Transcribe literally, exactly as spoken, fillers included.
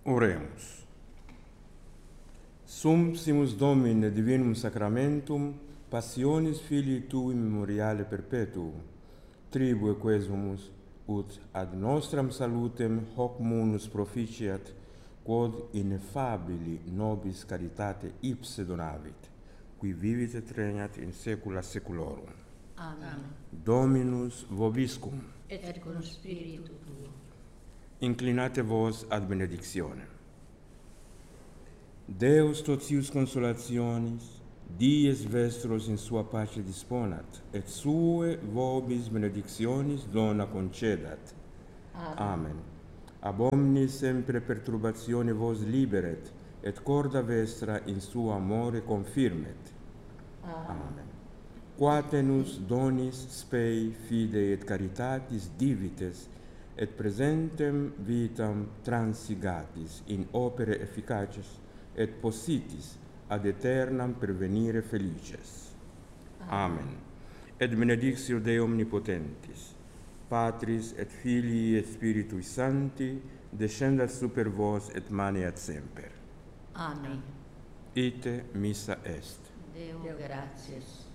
Oremus. Sum simus Domine divinum sacramentum, passionis Filii Tui memoriale perpetuum, tribue quesumus, ut ad nostram salutem hoc munus proficiat, quod ineffabili nobis caritate ipse donavit, qui vivit et regnat in saecula saeculorum. Amen. Dominus vobiscum. Et cum spiritu tuo. Inclinate vos ad benedictionem. Deus totius consolationis, dies vestros in sua pace disponat, et sue vobis benedictionis dona concedat. Amen. Amen. Ab omnis sempre perturbatione vos liberet, et corda vestra in sua amore confirmet. Amen. Amen. Quatenus donis spei, fidei et caritatis divites, et presentem vitam transigatis in opere efficaces, et possitis ad aeternam pervenire felices. Amen. Amen. Et benedictio Dei omnipotentis, Patris et Filii et Spiritui Sancti, descendat super vos et maneat semper. Amen. Ite missa est. Deo gratias.